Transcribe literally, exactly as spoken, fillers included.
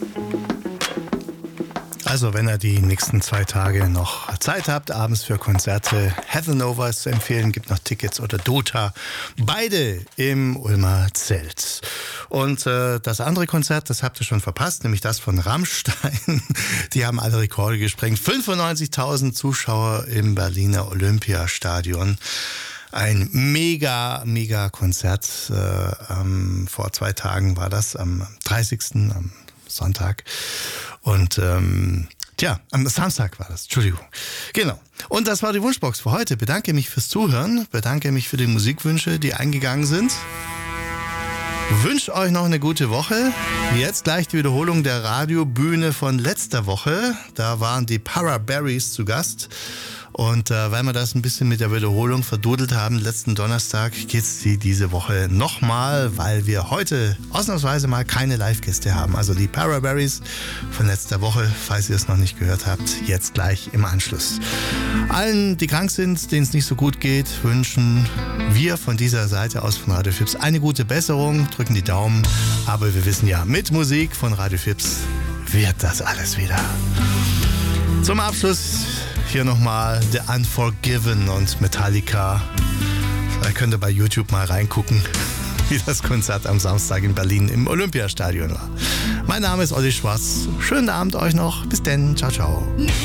Also wenn ihr die nächsten zwei Tage noch Zeit habt, abends für Konzerte, Heather Nova ist zu empfehlen, gibt noch Tickets oder Dota. Beide im Ulmer Zelt. Und äh, das andere Konzert, das habt ihr schon verpasst, nämlich das von Rammstein. Die haben alle Rekorde gesprengt. fünfundneunzigtausend Zuschauer im Berliner Olympiastadion. Ein mega, mega Konzert. Äh, ähm, vor zwei Tagen war das, am dreißigsten am Sonntag. Und ähm, tja, am Samstag war das, Entschuldigung. Genau. Und das war die Wunschbox für heute. Bedanke mich fürs Zuhören, bedanke mich für die Musikwünsche, die eingegangen sind. Wünsche euch noch eine gute Woche. Jetzt gleich die Wiederholung der Radiobühne von letzter Woche. Da waren die Paraberries zu Gast. Und äh, weil wir das ein bisschen mit der Wiederholung verdudelt haben, letzten Donnerstag geht's die diese Woche nochmal, weil wir heute ausnahmsweise mal keine Live-Gäste haben. Also die Paraberries von letzter Woche, falls ihr es noch nicht gehört habt, jetzt gleich im Anschluss. Allen, die krank sind, denen es nicht so gut geht, wünschen wir von dieser Seite aus von Radio Fips eine gute Besserung, drücken die Daumen. Aber wir wissen ja, mit Musik von Radio Fips wird das alles wieder. Zum Abschluss hier nochmal The Unforgiven und Metallica. Da könnt ihr bei YouTube mal reingucken, wie das Konzert am Samstag in Berlin im Olympiastadion war. Mein Name ist Olli Schwarz. Schönen Abend euch noch. Bis denn. Ciao, ciao.